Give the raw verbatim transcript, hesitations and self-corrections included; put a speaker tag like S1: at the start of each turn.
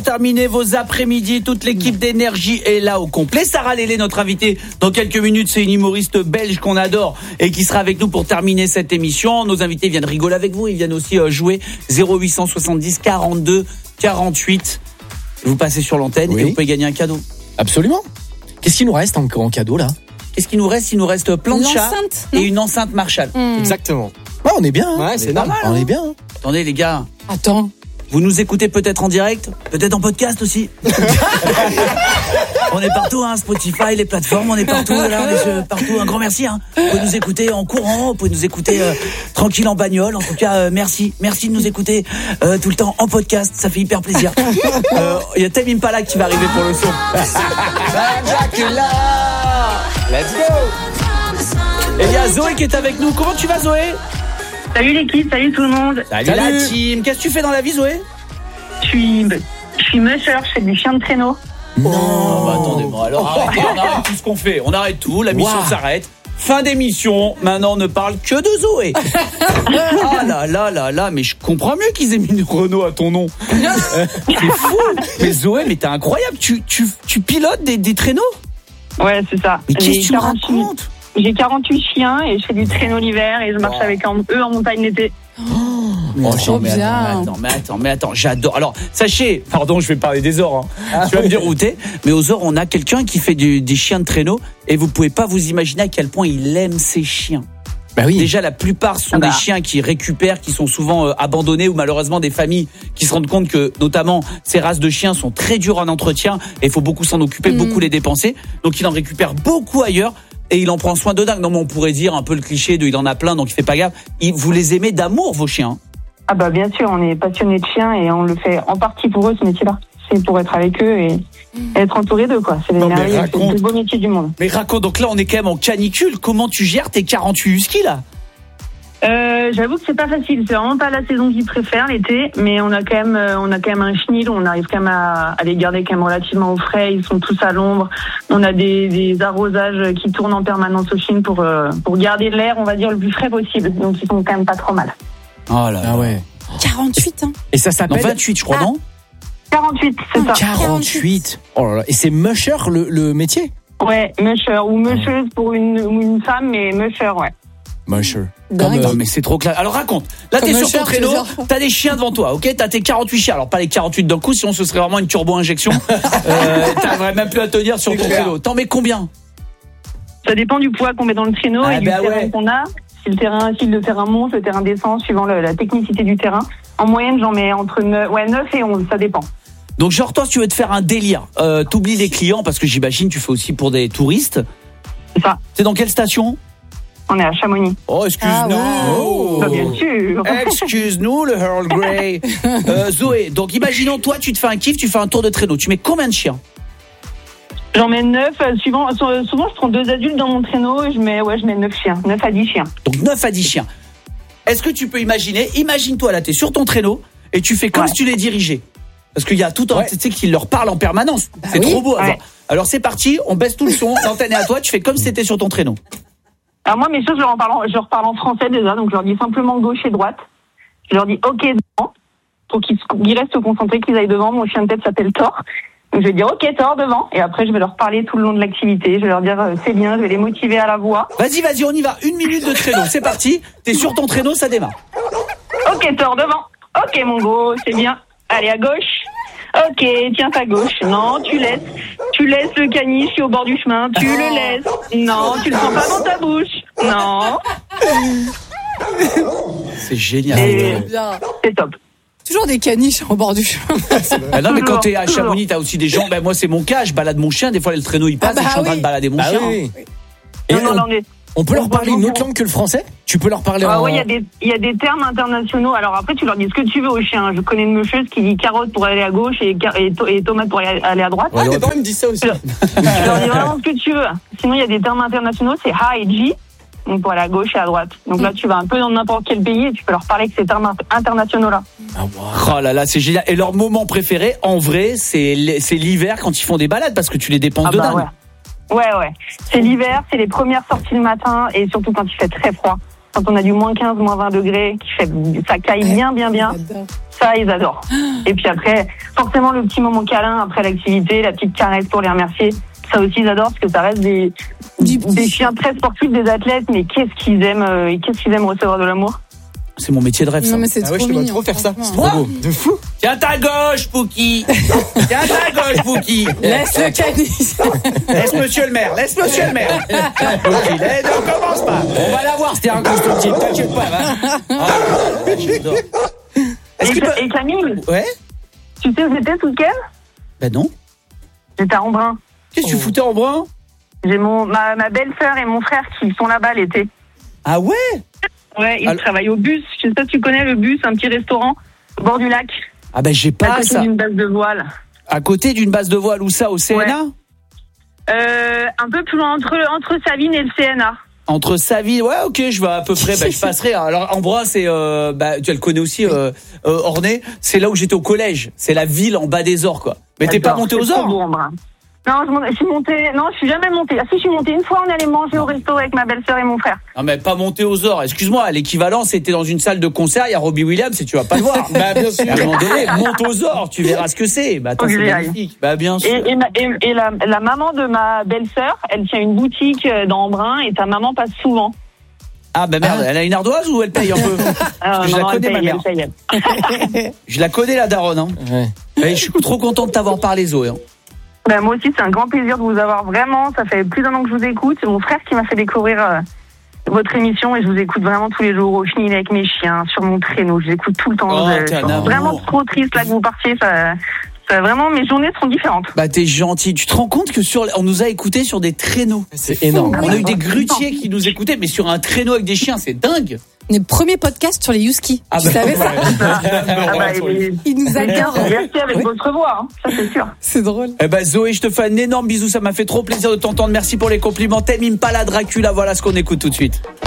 S1: Terminez vos après-midi, toute l'équipe d'énergie est là au complet. Sarah Lélé, notre invitée dans quelques minutes, c'est une humoriste belge qu'on adore et qui sera avec nous pour terminer cette émission. Nos invités viennent rigoler avec vous, ils viennent aussi jouer zéro huit cent soixante-dix quarante-deux quarante-huit. Vous passez sur l'antenne oui. et vous pouvez gagner un cadeau.
S2: Absolument. Qu'est-ce qu'il nous reste encore en cadeau là ?
S1: Qu'est-ce qu'il nous reste ? Il nous reste plein de chats et une enceinte Marshall.
S2: Mmh. Exactement. Ouais, on est bien. Hein.
S1: Ouais, c'est normal. On est bien. Hein. Attendez les gars.
S3: Attends.
S1: Vous nous écoutez peut-être en direct, peut-être en podcast aussi. On est partout, hein, Spotify, les plateformes, on est partout, là, on est partout. Un grand merci. Hein. Vous pouvez nous écouter en courant, vous pouvez nous écouter euh, tranquille en bagnole. En tout cas, euh, merci, merci de nous écouter euh, tout le temps en podcast. Ça fait hyper plaisir. Il euh, y a Tame Impala qui va arriver pour le son. Let's go. Et il y a Zoé qui est avec nous. Comment tu vas, Zoé ?
S4: Salut l'équipe, salut tout le monde.
S1: Salut, salut la team. Qu'est-ce que tu fais dans la vie, Zoé ?
S4: Je suis, je suis musher, je fais du chien de traîneau.
S1: Non, oh, bah attendez-moi. Alors arrêtez, on arrête tout ce qu'on fait. On arrête tout. La mission wow. s'arrête. Fin d'émission. Maintenant, on ne parle que de Zoé. Ah là là là là, mais je comprends mieux qu'ils aient mis une Renault à ton nom. C'est fou. Mais Zoé, mais t'es incroyable. Tu tu tu pilotes des des traîneaux ?
S4: Ouais, c'est ça.
S1: Mais qu'est-ce que tu me racontes ?
S4: J'ai quarante-huit chiens et je fais du traîneau l'hiver et je marche wow. avec eux en montagne l'été.
S1: Oh, mais oh, attends, mais attends, mais attends, mais attends, j'adore. Alors, sachez, pardon, je vais parler des ors. Hein. Ah, tu vas me dire où t'es, mais aux ors, on a quelqu'un qui fait du, des chiens de traîneau et vous pouvez pas vous imaginer à quel point il aime ses chiens.
S2: Bah oui.
S1: Déjà, la plupart sont ah bah. des chiens qui récupèrent, qui sont souvent euh, abandonnés ou malheureusement des familles qui se rendent compte que, notamment, ces races de chiens sont très dures en entretien et il faut beaucoup s'en occuper, mmh. beaucoup les dépenser. Donc, il en récupère beaucoup ailleurs. Et il en prend soin de dingue. Non, mais on pourrait dire un peu le cliché de il en a plein, donc il fait pas gaffe. Il, vous les aimez d'amour, vos chiens ?
S4: Ah bah bien sûr, on est passionnés de chiens et on le fait en partie pour eux, ce métier-là. C'est pour être avec eux et être entouré d'eux, quoi. C'est, non, c'est le plus beau métier du monde.
S1: Mais raconte, donc là, on est quand même en canicule. Comment tu gères tes quarante-huit huskies, là ?
S4: Euh, j'avoue que c'est pas facile, c'est vraiment pas la saison qu'ils préfèrent, l'été, mais on a quand même, on a quand même un chenil, on arrive quand même à, à les garder quand même relativement au frais, ils sont tous à l'ombre, on a des, des arrosages qui tournent en permanence au chenil pour, euh, pour garder l'air, on va dire, le plus frais possible, donc ils sont quand même pas trop mal.
S1: Oh là là.
S2: Ah ouais.
S3: quarante-huit, hein.
S2: Et ça s'appelle
S1: non, vingt-huit, je crois, ah. non
S4: quarante-huit, c'est ça.
S2: quarante-huit. Oh là là. Et c'est musher le, le métier ?
S4: Ouais, musher, ou musheuse pour une, une femme, mais musher, ouais.
S2: Musher.
S1: Comme, euh, mais c'est trop clair. Alors raconte. Là, comme t'es sur ton traîneau, t'as des chiens devant toi, ok ? T'as tes quarante-huit chiens. Alors pas les quarante-huit d'un coup, sinon ce serait vraiment une turbo-injection. euh, t'aurais même plus à tenir sur ton traîneau. T'en mets combien ?
S4: Ça dépend du poids qu'on met dans le traîneau ah et bah du terrain ouais. qu'on a. Si le terrain, si le terrain monte, le terrain descend, suivant le, la technicité du terrain. En moyenne, j'en mets entre neuf, ouais, neuf et onze, ça dépend.
S1: Donc genre toi, si tu veux te faire un délire, euh, t'oublies les clients parce que j'imagine tu fais aussi pour des touristes.
S4: C'est ça.
S1: C'est dans quelle station ?
S4: On est à Chamonix.
S1: Oh, excuse-nous.
S4: Ah ouais.
S1: Oh.
S4: Bah, bien sûr.
S1: Excuse-nous, le Earl Grey. euh, Zoé, donc imaginons, toi, tu te fais un kiff, tu fais un tour de traîneau. Tu mets combien de chiens ?
S4: J'en mets neuf. Euh, suivant, souvent, je prends deux adultes dans mon traîneau et je mets, ouais, je mets neuf chiens. neuf à dix chiens.
S1: Donc neuf à dix chiens. Est-ce que tu peux imaginer, imagine-toi là, t'es sur ton traîneau et tu fais comme ouais. si tu les dirigeais. Parce qu'il y a tout un, ouais. tu sais, qui leur parle en permanence. Bah c'est oui. trop beau à ouais. voir. Alors c'est parti, on baisse tout le son, l'antenne est à toi, tu fais comme si t'étais sur ton traîneau.
S4: Alors moi, mes choses, je leur, parle, je leur parle en français déjà, donc je leur dis simplement gauche et droite. Je leur dis OK devant, pour qu'ils, qu'ils restent concentrés, qu'ils aillent devant. Mon chien de tête s'appelle Thor. Donc je vais dire OK Thor devant, et après je vais leur parler tout le long de l'activité. Je vais leur dire euh, c'est bien, je vais les motiver à la voix.
S1: Vas-y, vas-y, on y va. Une minute de traîneau, c'est parti. T'es sur ton traîneau, ça démarre.
S4: OK Thor devant. OK mon gros, c'est bien. Allez à gauche. Ok, tiens ta gauche. Non, tu laisses. Tu laisses le caniche au bord du chemin. Tu le laisses. Non, tu le prends pas dans ta bouche. Non.
S1: C'est génial.
S4: Et c'est top.
S3: Toujours des caniches au bord du chemin.
S1: Ah non, mais quand t'es à Chamonix, t'as aussi des gens. Ben moi, c'est mon cas. Je balade mon chien. Des fois, le traîneau il passe. Ah bah et je suis oui. en train de balader mon
S2: bah
S1: chien.
S2: Oui.
S4: Et non, non, non, mais...
S2: On peut leur parler une autre langue que le français ? Tu peux leur parler
S4: ah
S2: en...
S4: oui, il y a des il y a des termes internationaux. Alors après, tu leur dis ce que tu veux aux chiens. Je connais une musheuse qui dit carotte pour aller à gauche et, et, et tomate pour aller à droite.
S2: Ouais, mes parents me disent ça aussi.
S4: Je leur dis vraiment ce que tu veux. Sinon, il y a des termes internationaux, c'est ha et ji, donc pour aller à gauche et à droite. Donc là, tu vas un peu dans n'importe quel pays et tu peux leur parler avec ces termes internationaux-là.
S1: Ah, wow. Oh là là, c'est génial. Et leur moment préféré, en vrai, c'est, c'est l'hiver quand ils font des balades parce que tu les dépenses
S4: ah
S1: de
S4: bah
S1: dingue.
S4: Ouais. Ouais, ouais. C'est l'hiver, c'est les premières sorties le matin et surtout quand il fait très froid. quand on a du moins quinze, moins vingt degrés, qui fait, ça caille bien, bien, bien. Ça, ils adorent. Et puis après, forcément, le petit moment câlin après l'activité, la petite caresse pour les remercier. Ça aussi, ils adorent parce que ça reste des, des chiens très sportifs, des athlètes, mais qu'est-ce qu'ils aiment, euh, qu'est-ce qu'ils aiment recevoir de l'amour.
S1: C'est mon métier de rêve, ça.
S3: Non, mais c'est
S2: Ah
S3: trop
S2: ouais, je te vois
S3: mignon,
S2: trop faire ça.
S3: franchement.
S2: C'est trop beau. De fou.
S1: Tiens ta gauche, Pouki. Tiens ta gauche, Pouki.
S3: Laisse le caniche.
S1: Laisse monsieur le maire, laisse monsieur le maire. Pouki, laisse, ne commence pas.
S2: On va l'avoir, c'était un constructif. T'inquiète pas. Va.
S1: Ah, j'adore. Est-ce
S4: Et,
S1: que
S4: Cla-
S1: tu
S4: et Camille,
S1: peux- Ouais.
S4: tu sais où j'étais ce week-end?
S1: Ben non.
S4: J'étais à Embrun.
S1: Qu'est-ce que tu foutais en brun?
S4: J'ai mon, ma, ma belle-sœur et mon frère qui sont là-bas l'été.
S1: Ah ouais.
S4: Ouais, ils
S1: Alors-
S4: travaillent au bus. Je sais pas si tu connais le bus, un petit restaurant au bord du lac,
S1: Ah ben j'ai
S4: à
S1: pas
S4: côté
S1: ça.
S4: d'une base de voile.
S1: À côté d'une base de voile, où ça, au C N A?
S4: Euh, un peu plus loin, entre, entre Savine et le C N A.
S1: Entre Savine, ouais, ok, je vois à peu près. Bah, je passerai. Alors, Ambroise, c'est, euh, bah, tu le connais aussi, euh, euh, Ornay. C'est là où j'étais au collège. C'est la ville en bas des Ors, quoi. Mais t'es pas
S4: J'adore,
S1: monté aux
S4: c'est trop
S1: Ors?
S4: beau, Embrun. Non, je, monte- je suis montée. Non, je suis jamais montée. Ah si, je suis montée une fois. On allait manger au resto avec ma belle-sœur et mon frère.
S1: Non, mais pas monté aux Ors. Excuse-moi, l'équivalent, c'était dans une salle de concert. Il y a Robbie Williams et tu vas pas le voir. Bah, bien sûr. À un moment donné, monte aux Ors. Tu verras ce que c'est. Bah, attends,
S4: Faut que
S1: c'est
S4: j'y aille.
S1: magnifique. Bah, bien sûr.
S4: Et, et, ma- et, et la, la maman de ma belle-sœur, elle tient une boutique euh, dans Embrun et ta maman passe souvent.
S1: Ah, bah merde, elle a une ardoise ou elle paye un peu?
S4: Ah,
S1: je
S4: non,
S1: la
S4: non, elle
S1: connais, ma
S4: paye,
S1: mère.
S4: elle paye, elle.
S1: Je la connais, la daronne, hein.
S2: Ouais.
S1: Et je suis trop content de t'avoir parlé, Zoé. hein.
S4: Ben, moi aussi, c'est un grand plaisir de vous avoir vraiment. Ça fait plus d'un an que je vous écoute. C'est mon frère qui m'a fait découvrir euh, votre émission et je vous écoute vraiment tous les jours au chenil avec mes chiens, sur mon traîneau. Je vous écoute tout le temps.
S1: Oh,
S4: Je-
S1: t'es un
S4: je suis
S1: amour.
S4: vraiment trop triste là que vous partiez. Ça, ça, vraiment, mes journées seront différentes.
S1: Bah, t'es gentil. Tu te rends compte que sur, on nous a écoutés sur des traîneaux.
S2: C'est énorme.
S1: On a eu des grutiers qui nous écoutaient, mais sur un traîneau avec des chiens, c'est dingue.
S3: Les premiers podcasts sur les Yuski.
S1: Ah
S3: tu
S1: bah,
S3: savais ça?
S4: Ah, bah, et-
S3: Ils nous
S4: et bien,
S3: adorent.
S4: merci avec votre voix, hein, ça c'est sûr.
S3: C'est drôle.
S1: Eh ben Zoé, je te fais un énorme bisou, ça m'a fait trop plaisir de t'entendre. Merci pour les compliments. T'aimes Impala Dracula, voilà ce qu'on écoute tout de suite.